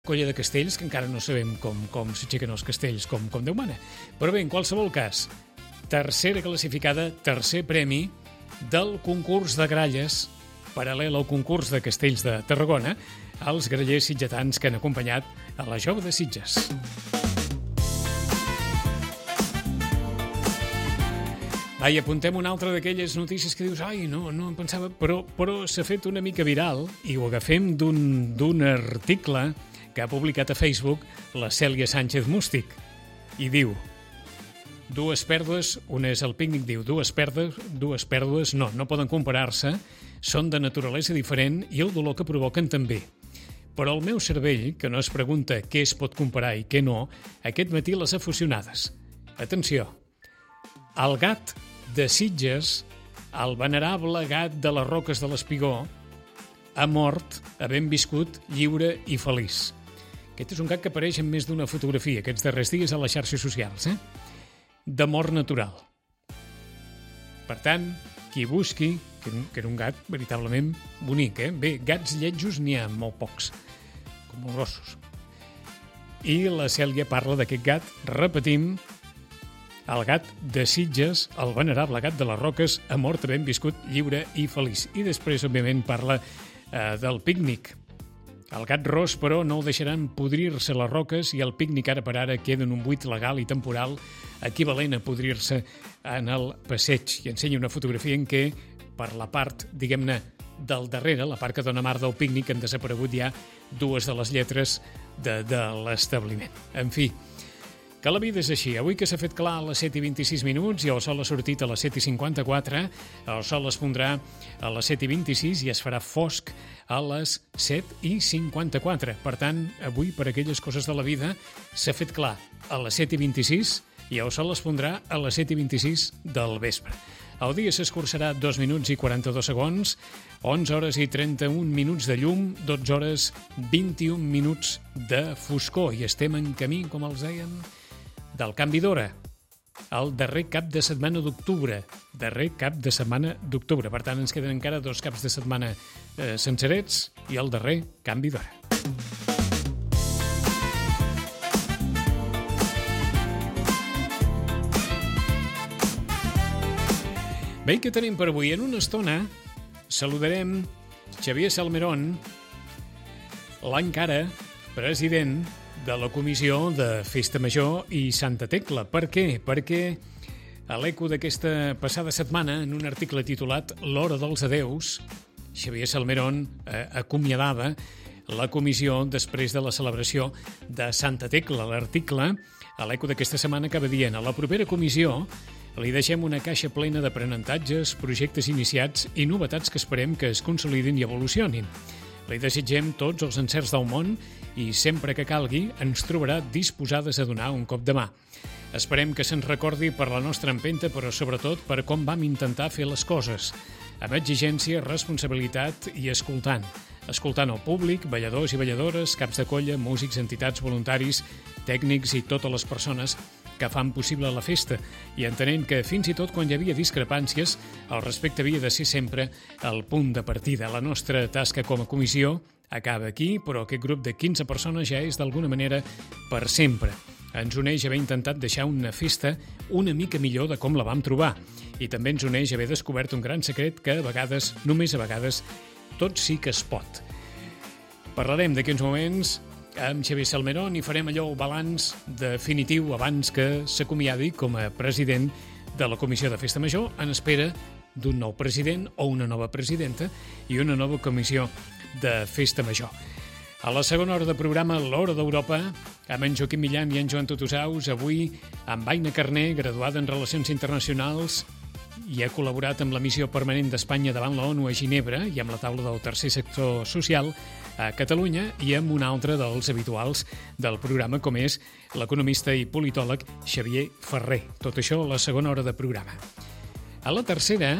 colla de castells, que encara no sabem com s'aixequen els castells, com Déu mana. Però bé, en qualsevol cas, tercera classificada, tercer premi del concurs de gralles, paral·lel al concurs de castells de Tarragona, als grallers sitgetans que han acompanyat a la Jove de Sitges. Ai, apuntem una altra d'aquelles notícies que dius ai, no em pensava, però s'ha fet una mica viral i ho agafem d'un article que ha publicat a Facebook la Cèlia Sánchez Mústic i diu: dues pèrdues, una és el pícnic, diu dues pèrdues no poden comparar-se, són de naturalesa diferent i el dolor que provoquen també. Però el meu cervell, que no es pregunta què es pot comparar i què no, aquest matí les ha fusionades. Atenció, el gat de Sitges, el venerable gat de les Roques de l'Espigó, ha mort havent viscut lliure i feliç. Aquest és un gat que apareix en més d'una fotografia aquests darrers dies a les xarxes socials, de mort natural. Per tant, qui busqui, que era un gat veritablement bonic, Bé, gats lletjos n'hi ha molt pocs, com els rossos. I la Cèlia parla d'aquest gat, repetim, el gat de Sitges, el venerable gat de les Roques, ha mort havent viscut lliure i feliç. I després, òbviament, parla del pícnic. El gat ros, però, no el deixaran podrir-se les roques i el pícnic ara per ara queda en un buit legal i temporal equivalent a podrir-se en el passeig. I ensenya una fotografia en què, per la part, diguem-ne, del darrere, la part que dona mar del pícnic, han desaparegut ja dues de les lletres de l'establiment. En fi, que la vida és així. Avui que s'ha fet clar a les 7:26 i el sol ha sortit a les 7:54, el sol es pondrà a les 7:26 i es farà fosc a les 7:54. Per tant, avui, per aquelles coses de la vida, s'ha fet clar a les 7:26 i el sol es pondrà a les 7:26 del vespre. El dia s'escurçarà 2 minuts i 42 segons, 11 hores i 31 minuts de llum, 12 hores 21 minuts de foscor. I estem en camí, com els deien, del canvi d'hora, el darrer cap de setmana d'octubre. Per tant, ens queden encara 2 caps de setmana sencerets i el darrer canvi d'hora. Bé, què tenim per avui? En una estona saludarem Xavier Salmerón, l'encara president de la Comissió de Festa Major i Santa Tecla. Per què? Perquè a l'eco d'aquesta passada setmana, en un article titulat L'hora dels adeus, Xavier Salmerón acomiadava la comissió després de la celebració de Santa Tecla. L'article, a l'eco d'aquesta setmana, acaba dient: a la propera comissió li deixem una caixa plena d'aprenentatges, projectes iniciats i novetats que esperem que es consolidin i evolucionin. Li desitgem tots els encerts del món i sempre que calgui ens trobarà disposades a donar un cop de mà. Esperem que se'ns recordi per la nostra empenta, però sobretot per com vam intentar fer les coses, amb exigència, responsabilitat i escoltant el públic, balladors i balladores, caps de colla, músics, entitats, voluntaris, tècnics i totes les persones que fan possible la festa, i entenent que fins i tot quan hi havia discrepàncies, el respecte havia de ser sempre el punt de partida. La nostra tasca com a comissió acaba aquí, però aquest grup de 15 persones ja és d'alguna manera per sempre. Ens uneix haver intentat deixar una festa una mica millor de com la vam trobar, i també ens uneix haver descobert un gran secret que a vegades, només a vegades, tot sí que es pot. Parlarem d'aquí uns moments amb Xavier Salmerón i farem allò balanç definitiu abans que s'acomiadi com a president de la Comissió de Festa Major, en espera d'un nou president o una nova presidenta i una nova comissió de Festa Major. A la segona hora de programa, l'Hora d'Europa, amb en Joaquim Millan i en Joan Tutusaus, avui amb Aina Carner, graduada en Relacions Internacionals, i ha col·laborat amb la missió permanent d'Espanya davant la ONU a Ginebra i amb la taula del tercer sector social a Catalunya, i amb un altre dels habituals del programa, com és l'economista i politòleg Xavier Ferrer. Tot això a la segona hora de programa. A la tercera,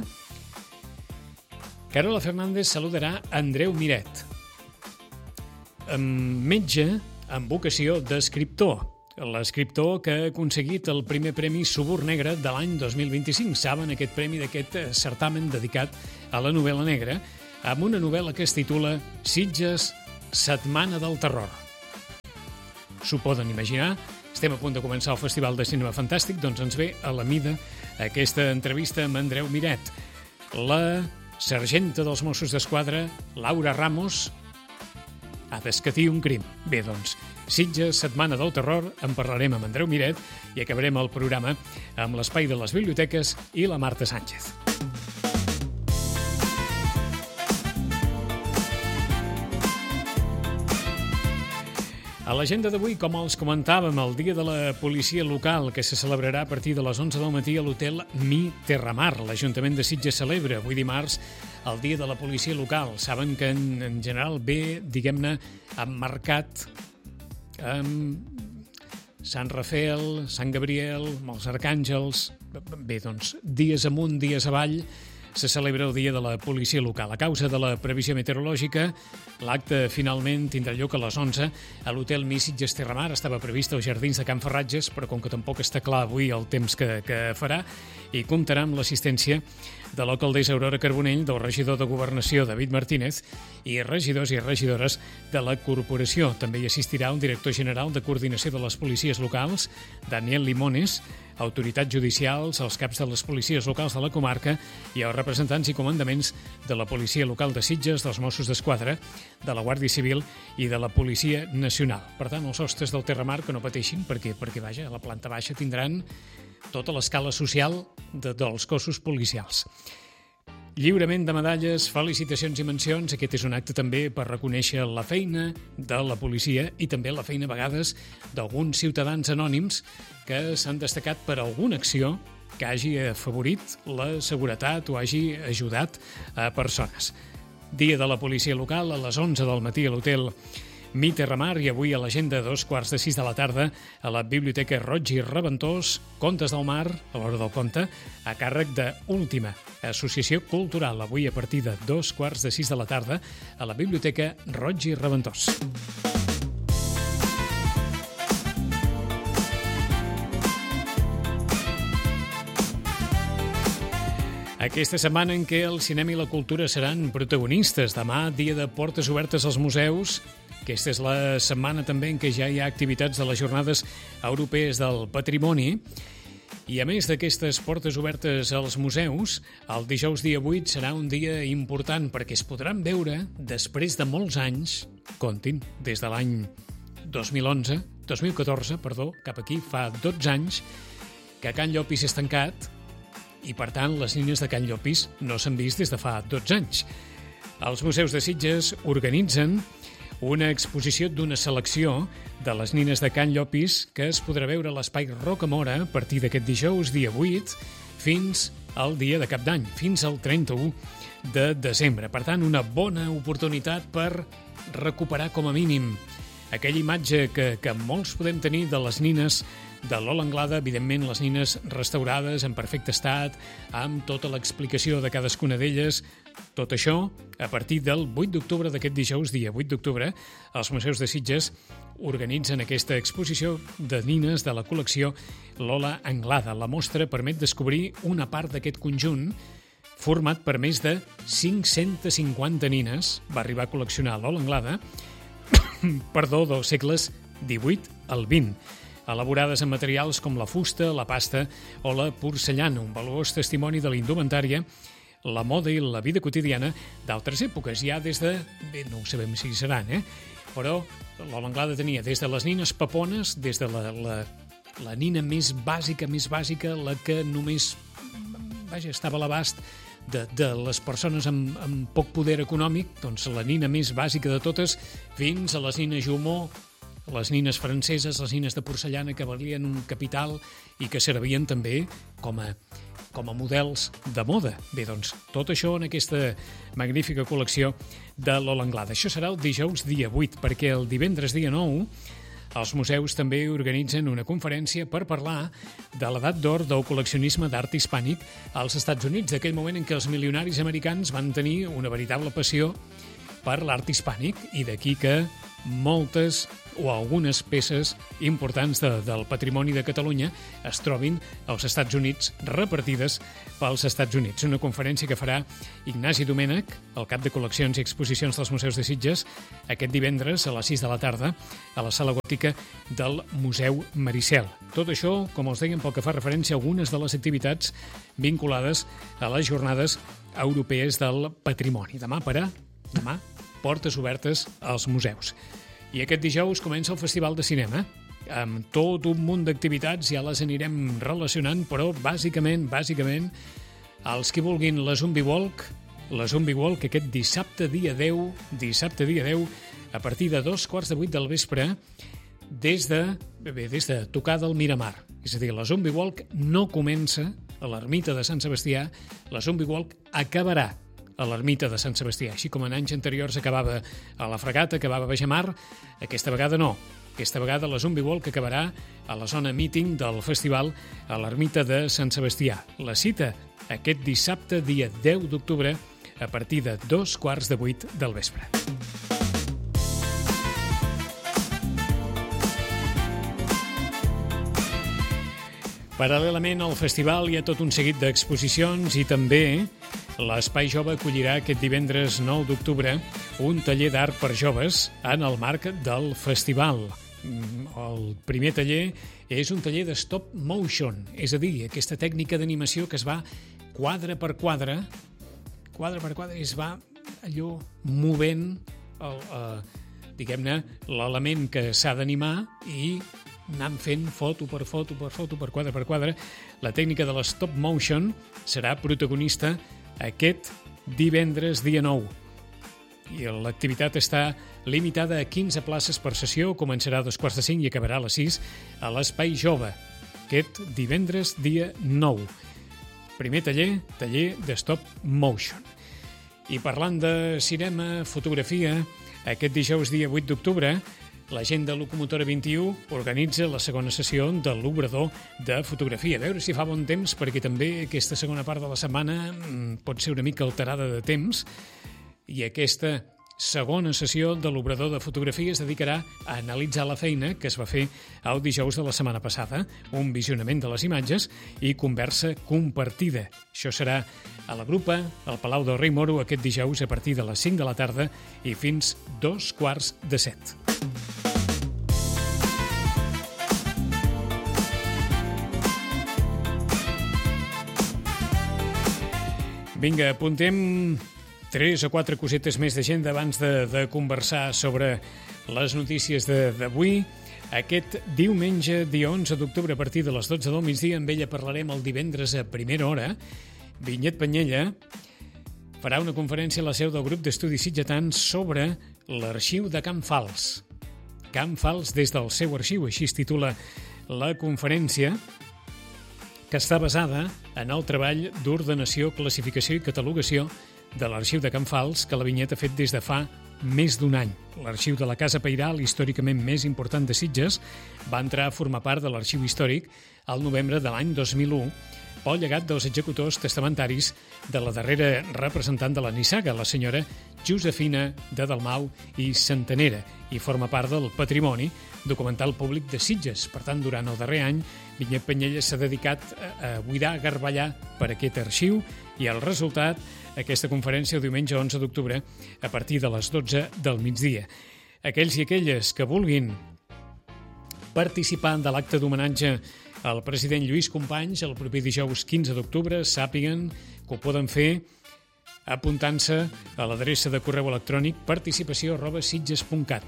Carola Fernández saludarà Andreu Miret, metge amb vocació d'escriptor. L'escriptor que ha aconseguit el primer premi Subur Negre de l'any 2025. Saben, aquest premi d'aquest certamen dedicat a la novel·la negra, amb una novel·la que es titula Sitges, Setmana del Terror. s'ho poden imaginar. Estem a punt de començar el Festival de Cinema Fantàstic, doncs ens ve a la mida aquesta entrevista amb Andreu Miret. La sergenta dels Mossos d'Esquadra, Laura Ramos, ha d'escatir un crim. Bé, doncs, Sitges, Setmana del Terror, en parlarem amb Andreu Miret i acabarem el programa amb l'Espai de les Biblioteques i la Marta Sánchez. A l'agenda d'avui, com els comentàvem, el Dia de la Policia Local, que se celebrarà a partir de les 11 del matí a l'hotel Mi Terramar. L'Ajuntament de Sitges celebra avui dimarts el Dia de la Policia Local. Saben que en general ve, diguem-ne, emmarcat amb Sant Rafael, Sant Gabriel, amb els arcàngels. Bé, doncs, dies amunt, dies avall, se celebra el Dia de la Policia Local. A causa de la previsió meteorològica, l'acte finalment tindrà lloc a les 11 a l'hotel Mi Sitges Terramar. Estava previst als jardins de Can Ferratges, però com que tampoc està clar avui el temps que farà, i comptarà amb l'assistència de l'alcaldessa Aurora Carbonell, del regidor de Governació David Martínez i regidors i regidores de la corporació. També hi assistirà un director general de coordinació de les policies locals, Daniel Limones, autoritats judicials, els caps de les policies locals de la comarca i els representants i comandaments de la Policia Local de Sitges, dels Mossos d'Esquadra, de la Guàrdia Civil i de la Policia Nacional. Per tant, els hostes del Terramar que no pateixin perquè vaja, a la planta baixa tindran tota l'escala social dels cossos policials. Lliurament de medalles, felicitacions i mencions. Aquest és un acte també per reconèixer la feina de la policia i també la feina a vegades d'alguns ciutadans anònims que s'han destacat per alguna acció que hagi afavorit la seguretat o hagi ajudat a persones. Dia de la policia local a les 11 del matí a l'hotel Mi Terramar i avui a l'agenda a 5:45 de la tarda a la Biblioteca Roig i Reventós, Contes del Mar, a l'hora del conte, a càrrec de Última, associació cultural, avui a partir de 5:45 de la tarda a la Biblioteca Roig i Reventós. Aquesta setmana en què el cinema i la cultura seran protagonistes. Demà, dia de portes obertes als museus. Aquesta és la setmana també en què ja hi ha activitats de les Jornades Europees del Patrimoni. I a més d'aquestes portes obertes als museus, el dijous dia 8 serà un dia important perquè es podran veure, després de molts anys, comptin, des de l'any 2014, cap aquí, fa 12 anys, que Can Llopis és tancat i, per tant, les nines de Can Llopis no s'han vist des de fa 12 anys. Els museus de Sitges organitzen una exposició d'una selecció de les nines de Can Llopis que es podrà veure a l'Espai Rocamora a partir d'aquest dijous, dia 8, fins al dia de Cap d'Any, fins al 31 de desembre. Per tant, una bona oportunitat per recuperar com a mínim aquella imatge que molts podem tenir de les nines de l'Ola Anglada, evidentment les nines restaurades en perfecte estat, amb tota l'explicació de cadascuna d'elles. Tot això, a partir del 8 d'octubre d'aquest dijous, dia 8 d'octubre, els museus de Sitges organitzen aquesta exposició de nines de la col·lecció l'Ola Anglada. La mostra permet descobrir una part d'aquest conjunt format per més de 550 nines. Va arribar a col·leccionar l'Ola Anglada dels segles XVIII al XX, elaborades amb materials com la fusta, la pasta o la porcellana, un valuós testimoni de la indumentària, la moda i la vida quotidiana d'altres èpoques, ja des de... Bé, no ho sabem si seran, però l'Ola Anglada tenia des de les nines papones, des de la nina més bàsica, la que només estava a l'abast de les persones amb poc poder econòmic, doncs la nina més bàsica de totes, fins a les nines Jumó, les nines franceses, les nines de porcellana que valien un capital i que servien també com a models de moda. Bé, doncs, tot això en aquesta magnífica col·lecció de l'Ola Anglada. Això serà el dijous dia 8, perquè el divendres dia 9 els museus també organitzen una conferència per parlar de l'edat d'or del col·leccionisme d'art hispànic als Estats Units, d'aquell moment en què els milionaris americans van tenir una veritable passió per l'art hispànic i d'aquí que moltes o algunes peces importants del patrimoni de Catalunya es trobin als Estats Units, repartides pels Estats Units. Una conferència que farà Ignasi Domènech, el cap de col·leccions i exposicions dels Museus de Sitges, aquest divendres a les 6 de la tarda a la sala gòtica del Museu Maricel. Tot això, com els dèiem, pel que fa referència a algunes de les activitats vinculades a les jornades europees del patrimoni. Demà, portes obertes als museus. I aquest dijous comença el Festival de Cinema, amb tot un munt d'activitats, ja les anirem relacionant, però bàsicament, els que vulguin la Zombie Walk, aquest dissabte dia 10, a partir de 7:15 del vespre, des de tocar del Miramar. És a dir, la Zombie Walk no comença a l'ermita de Sant Sebastià, la Zombie Walk acabarà a l'ermita de Sant Sebastià. Així com en anys anteriors acabava a la Fregata, acabava a Beixamar, aquesta vegada no. Aquesta vegada la Zombie Walk acabarà a la zona meeting del festival a l'ermita de Sant Sebastià. La cita aquest dissabte, dia 10 d'octubre, a partir de 7:15 del vespre. Paral·lelament al festival hi ha tot un seguit d'exposicions i també l'Espai Jove acollirà aquest divendres 9 d'octubre un taller d'art per joves en el marc del festival. El primer taller és un taller de stop motion, és a dir, aquesta tècnica d'animació que es va quadre per quadre, es va allò movent diguem-ne, l'element que s'ha d'animar i anant fent foto per quadre per quadre. La tècnica de l'stop motion serà protagonista aquest divendres, dia 9. I l'activitat està limitada a 15 places per sessió, començarà a 4:45 i acabarà a les 6 a l'Espai Jove, aquest divendres, dia 9. Primer taller de stop motion. I parlant de cinema, fotografia, aquest dijous, dia 8 d'octubre, la gent de Locomotora 21 organitza la segona sessió de l'Obrador de Fotografia. A veure si fa bon temps, perquè també aquesta segona part de la setmana pot ser una mica alterada de temps, i aquesta segona sessió de l'Obrador de Fotografia es dedicarà a analitzar la feina que es va fer el dijous de la setmana passada, un visionament de les imatges i conversa compartida. Això serà a la Grupa, al Palau del Rei Moro, aquest dijous a partir de les 5 de la tarda i fins 6:45. Vinga, apuntem 3 o 4 cosetes més d'agenda abans de conversar sobre les notícies d'avui. Aquest diumenge, dia 11 d'octubre, a partir de les 12 del migdia, amb ella parlarem el divendres a primera hora. Vinyet Penyella farà una conferència a la seu del grup d'estudis sitgetans sobre l'arxiu de Can Fals. Can Fals des del seu arxiu, així es titula la conferència, que està basada en el treball d'ordenació, classificació i catalogació de l'Arxiu de Can Fals, que la Vinyet ha fet des de fa més d'un any. L'Arxiu de la Casa Pairal, històricament més important de Sitges, va entrar a formar part de l'Arxiu Històric al novembre de l'any 2001 pel llegat dels executors testamentaris de la darrera representant de la nissaga, la senyora Josefina de Dalmau i Centenera, i forma part del patrimoni documental públic de Sitges. Per tant, durant el darrer any, Vinyet Penyella s'ha dedicat a buidar, a garballar per aquest arxiu, i el resultat, aquesta conferència el diumenge 11 d'octubre a partir de les 12 del migdia. Aquells i aquelles que vulguin participar de l'acte d'homenatge al president Lluís Companys el proper dijous 15 d'octubre, sàpiguen que ho poden fer apuntant-se a l'adreça de correu electrònic participació@sitges.cat,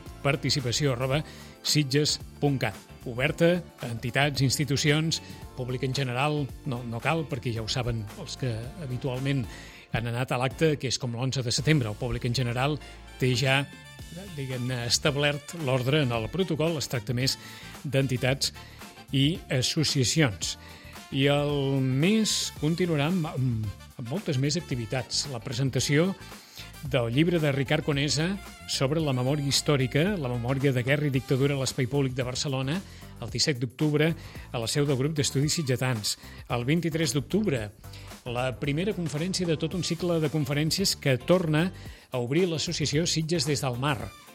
participació@sitges.cat. Oberta a entitats, institucions, públic en general, no cal, perquè ja ho saben els que habitualment han anat a l'acte, que és com l'11 de setembre. El públic en general té ja, diguem-ne, establert l'ordre en el protocol, es tracta més d'entitats i associacions. I el mes continuarà amb moltes més activitats. La presentació del llibre de Ricard Conesa sobre la memòria històrica, la memòria de guerra i dictadura a l'Espai Públic de Barcelona, el 17 d'octubre a la seu del grup d'estudis sitgetans. El 23 d'octubre, la primera conferència de tot un cicle de conferències que torna a obrir l'associació Sitges des del mar.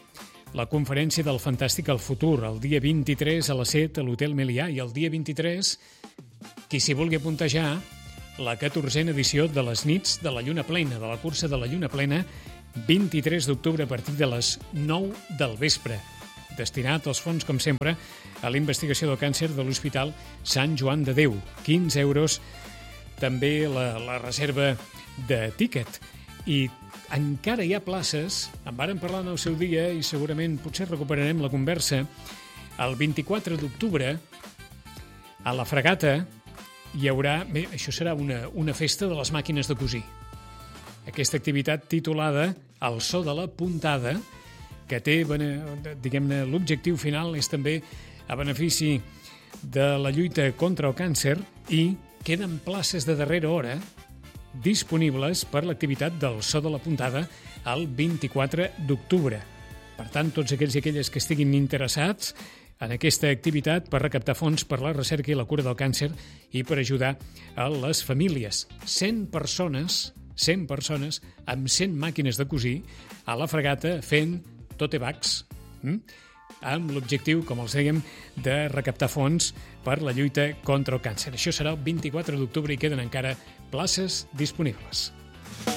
la conferència del Fantàstic al Futur, el dia 23 a les 7 a l'Hotel Melià, i el dia 23, qui s'hi vulgui apuntejar, la 14a edició de les nits de la Lluna Plena, de la cursa de la Lluna Plena, 23 d'octubre a partir de les 9 del vespre, destinat als fons, com sempre, a la investigació del càncer de l'Hospital Sant Joan de Déu. 15 euros, també la reserva de tíquet. I encara hi ha places, en vàrem parlar en el seu dia i segurament potser recuperarem la conversa. El 24 d'octubre, a la Fragata, hi haurà... Bé, això serà una festa de les màquines de cosir. Aquesta activitat titulada El so de la puntada, que té, diguem-ne, l'objectiu final és també a benefici de la lluita contra el càncer, i queden places de darrera hora disponibles per l'activitat del so de la puntada el 24 d'octubre. Per tant, tots aquells i aquelles que estiguin interessats en aquesta activitat per recaptar fons per la recerca i la cura del càncer i per ajudar a les famílies. 100 persones amb 100 màquines de cosir a la Fragata fent tote bags, amb l'objectiu, com els dèiem, de recaptar fons per la lluita contra el càncer. Això serà el 24 d'octubre i queden encara places disponibles.